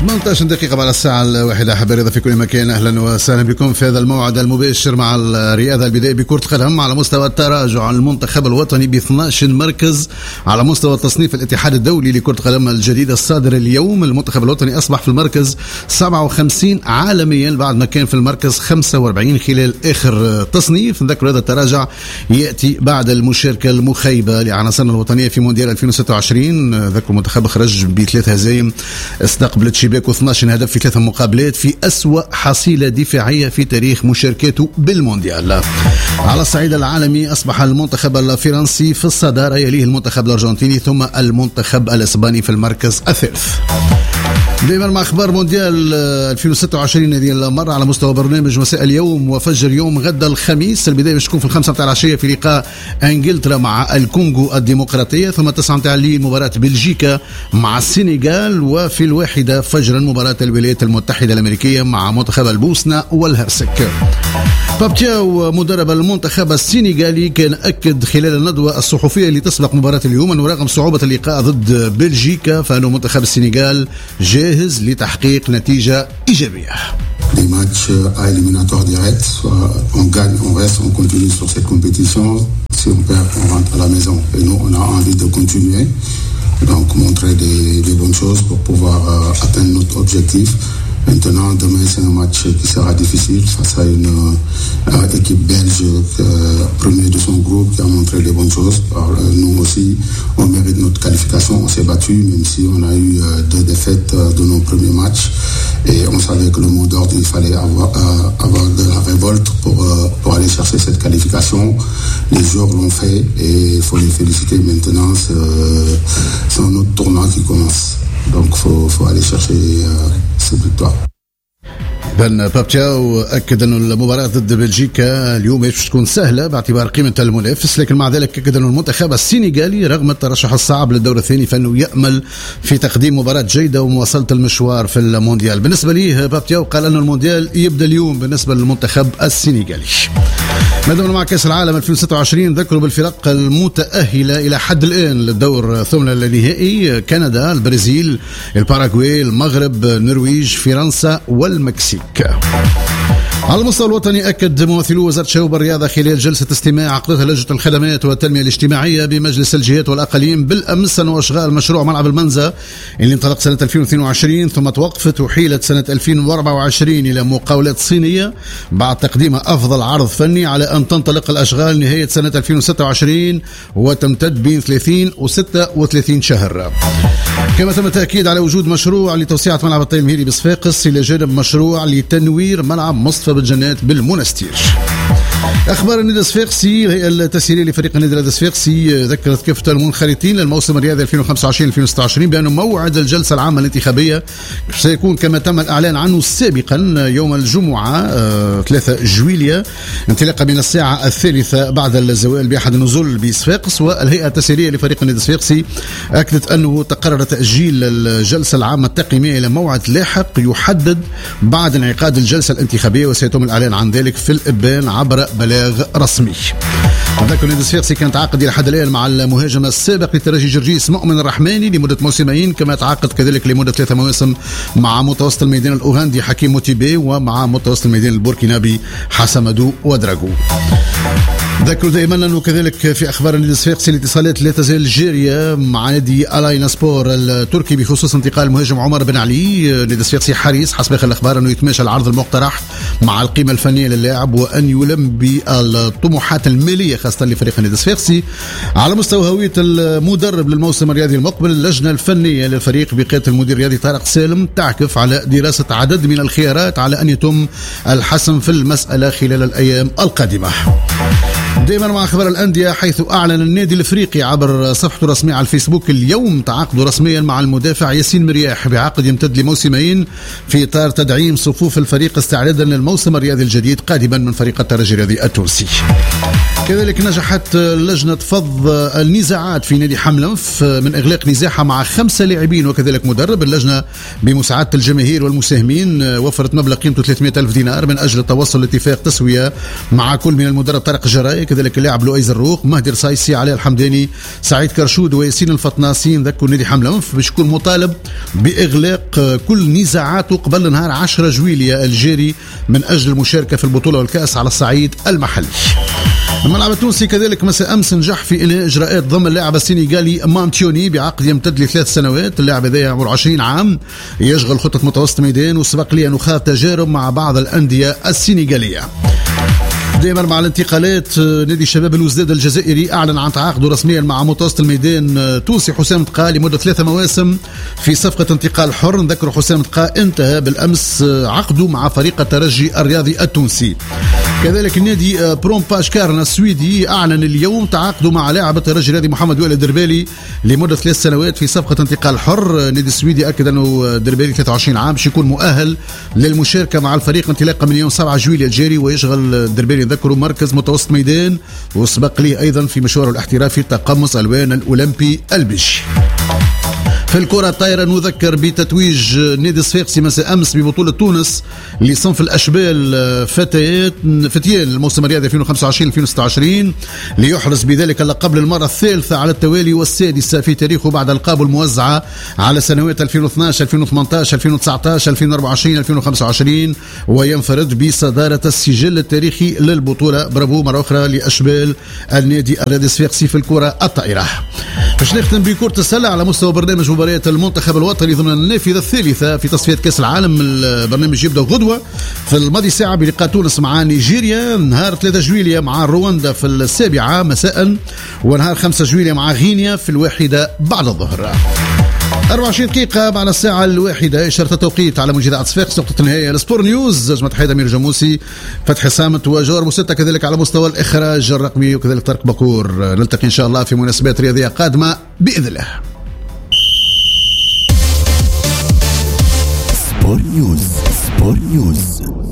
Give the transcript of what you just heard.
18 دقيقة بعد الساعة الواحدة. أحب الرضا في كل مكان، أهلا وسهلا بكم في هذا الموعد المباشر مع الرياضة. البداية بكرة قدم على مستوى التراجع المنتخب الوطني ب 12 مركز على مستوى تصنيف الاتحاد الدولي لكرة القدم الجديد الصادر اليوم. المنتخب الوطني أصبح في المركز 57 عالميا بعد ما كان في المركز 45 خلال آخر تصنيف. نذكر هذا التراجع يأتي بعد المشاركة المخيبة لعناصرنا الوطنية في مونديال 2026. ذكر المنتخب خرج ب3 هزايم، استقبلت شباك 12 هدف في 3 مقابلات في أسوأ حصيلة دفاعية في تاريخ مشاركته بالمونديال. على الصعيد العالمي أصبح المنتخب الفرنسي في الصدارة، يليه المنتخب الأرجنتيني ثم المنتخب الإسباني في المركز الثالث. دائما مع أخبار مونديال 2026 هذه المرة على مستوى برنامج مساء اليوم وفجر يوم غدا الخميس. البداية باش تكون في 5 متاع العشية في لقاء انجلترا مع الكونغو الديمقراطية، ثم 9 متاع الليل مباراة بلجيكا مع السنغال، وفي 1 فجرا مباراة الولايات المتحدة الأمريكية مع منتخب البوسنة والهرسك. بابتياو مدرب المنتخب السنغالي كان أكد خلال الندوة الصحفية اللي تسبق مباراة اليوم أنه رغم صعوبة اللقاء ضد بلجيكا فإن منتخب السنغال جاهز لتحقيق نتيجة إيجابية. Des matchs à éliminatoire direct, soit on gagne, on reste, on continue sur cette compétition. Si on perd, on rentre à la maison. Et nous, on a envie de continuer, donc montrer des bonnes choses pour pouvoir atteindre notre objectif. Maintenant, demain, c'est un match qui sera difficile face à une équipe belge premier de son groupe qui a montré des bonnes choses. Alors, nous aussi, on mérite notre qualification. On s'est battu, même si on a eu 2 défaites de nos premiers matchs. Et on savait que le mot d'ordre, il fallait avoir de la révolte pour aller chercher cette qualification. Les joueurs l'ont fait et il faut les féliciter. Maintenant, c'est un autre tournoi qui commence. Donc il faut aller chercher cette victoire. بن بابتياو أكد أن المباراة ضد بلجيكا اليوم مش تكون سهلة باعتبار قيمة المنافس، لكن مع ذلك أكد أن المنتخب السنغالي رغم الترشح الصعب للدور الثاني فإنه يأمل في تقديم مباراة جيدة ومواصلة المشوار في المونديال. بالنسبة ليه بابتياو قال أن المونديال يبدأ اليوم بالنسبة للمنتخب السنغالي. ماذا مع كأس العالم 2026 ذكروا بالفرق المتأهلة إلى حد الآن للدور ثمن النهائي: كندا، البرازيل، الباراغواي، المغرب، النرويج، فرنسا والمكسيك. على المستوى الوطني أكد ممثلو وزارة الشباب والرياضة خلال جلسة استماع عقدتها لجنة الخدمات والتنمية الاجتماعية بمجلس الجهات والأقاليم بالأمس أنه أشغال مشروع ملعب المنزة اللي انطلق سنة 2022 ثم توقفت وحيلت سنة 2024 إلى مقاولات صينية بعد تقديم أفضل عرض فني على أن تنطلق الأشغال نهاية سنة 2026 وتمتد بين 30 و 36 شهر. كما تم التأكيد على وجود مشروع لتوسعة ملعب الطي المهيري بصفاقس إلى جانب مشروع لتنوير ملعب مصطفى بالجنات بالمنستير. أخبار النادي الصفاقسي. الهيئة التسييرية لفريق النادي الصفاقسي ذكرت كافة المنخرطين للموسم الرياضي 2025-2026 بأن موعد الجلسة العامة الانتخابية سيكون كما تم الإعلان عنه سابقا يوم الجمعة 3 جويلية انطلاقا من الساعة 3 بعد الزوال بأحد النزول بصفاقس. والهيئة التسييرية لفريق النادي الصفاقسي أكدت أنه تقرر تأجيل الجلسة العامة التقييمية إلى موعد لاحق يحدد بعد انعقاد الجلسة الانتخابية، وسيتم الإعلان عن ذلك في الإبان عبر بلاغ رسمي. ذاك النادي الصفاقسي كان تعاقد إلى حد الآن مع المهاجم السابق للترجي جرجيس مؤمن الرحماني لمدة موسمين، كما تعاقد كذلك لمدة 3 مواسم مع متوسط الميدان الأوغندي حكيم موتيبي ومع متوسط الميدان البوركينابي حسمدو ودراغو. ذكروا دائما أنه كذلك في أخبار النادي الصفاقسي الاتصالات لا تزال جارية مع نادي ألاينا سبور التركي بخصوص انتقال المهاجم عمر بن علي. النادي الصفاقسي حريص حسب آخر الأخبار أنه يتماشى العرض المقترح مع القيمة الفنية للاعب وأن يلم بالطموحات المالية خاصة لفريق النادي الصفاقسي. على مستوى هوية المدرب للموسم الرياضي المقبل، اللجنة الفنية للفريق بقيادة المدير الرياضي طارق سالم تعكف على دراسة عدد من الخيارات على أن يتم الحسم في المسألة خلال الأيام القادمة. دائما مع أخبار الأندية، حيث أعلن النادي الإفريقي عبر صفحته الرسمية على الفيسبوك اليوم تعاقده رسميا مع المدافع ياسين مرياح بعقد يمتد لموسمين في إطار تدعيم صفوف الفريق استعدادا للموسم الرياضي الجديد قادما من فريق الترجي الرياضي التونسي. كذلك نجحت لجنة فض النزاعات في نادي حملنف من إغلاق نزاعها مع 5 لاعبين وكذلك مدرب. اللجنة بمساعدة الجماهير والمساهمين وفرت مبلغ قيمته 300,000 دينار من أجل التوصل لاتفاق تسوية مع كل من المدرب طارق جرايك كذلك اللاعب لؤي زروق، مهدي رصايسي، علي الحمداني، سعيد كرشود وياسين الفطناسي. نذكر نادي حمله انف باش يكون مطالب باغلاق كل نزاعاته قبل نهار 10 جويلية الجاري من اجل المشاركه في البطوله والكاس على الصعيد المحلي. الملعب التونسي كذلك مساء امس نجح في انهاء اجراءات ضم اللاعب السنغالي مانتيوني بعقد يمتد ل3 سنوات. اللاعب هذا عمره 20 عام، يشغل خطه متوسط ميدان، وسبق لي انه خاض تجارب مع بعض الانديه السنغاليه. دائما مع الانتقالات، نادي الشباب الوزداد الجزائري اعلن عن تعاقده رسميا مع متوسط الميدان التونسي حسام تقا لمده 3 مواسم في صفقه انتقال حر. نذكر حسام تقا انتهى بالامس عقده مع فريق الترجي الرياضي التونسي. كذلك النادي بروم باشكارنا السويدي اعلن اليوم تعاقده مع لاعب الترجي الرياضي محمد وائل الدربالي لمده 3 سنوات في صفقه انتقال حر. النادي السويدي اكد انه الدربالي 23 عام باش يكون مؤهل للمشاركه مع الفريق انطلاقا من يوم 7 جويلية الجاري، ويشغل الدربالي نذكروا مركز متوسط ميدان، وسبق ليه ايضا في مشواره الاحترافي تقمص الوان الاولمبي البيجي. في الكرة الطايرة نذكر بتتويج نادي الصفاقسي مساء أمس ببطولة تونس لصنف الأشبال فتيان الموسم الرياضي 2025-2026 ليحرز بذلك اللقب للمرة الثالثة على التوالي والسادسة في تاريخه بعد ألقابه الموزعة على سنوات 2012 2018 2019 2024 2025 وينفرد بصدارة السجل التاريخي للبطولة. برافو مرة أخرى لأشبال النادي الرياضي الصفاقسي في الكرة الطائرة. باش نختم بكرة السلة على مستوى برنامج مباريات المنتخب الوطني ضمن النافذة الثالثة في تصفية كأس العالم. البرنامج يبدأ غدوة في الماضي ساعة بلقاء تونس مع نيجيريا، نهار 3 جويلية مع رواندا في 7 مساء، ونهار 5 جويلية مع غينيا في 1 بعد الظهر. 24 دقيقة بعد الساعة 1 إشارة التوقيت على منجدة صفاقس. نقطة النهاية السبور نيوز، جمع تحية أمير جاموسي، فتحي صامت وجوار مسدة، كذلك على مستوى الإخراج الرقمي وكذلك طارق بكور. نلتقي إن شاء الله في مناسبات رياضية قادمة بإذن الله. سبور نيوز.